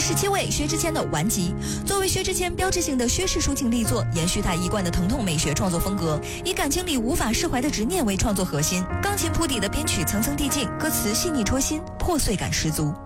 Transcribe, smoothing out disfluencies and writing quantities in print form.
17位，薛之谦的《顽疾》。作为薛之谦标志性的薛氏抒情力作，延续他一贯的疼痛美学创作风格，以感情里无法释怀的执念为创作核心，钢琴铺底的编曲层层递进，歌词细腻戳心，破碎感十足。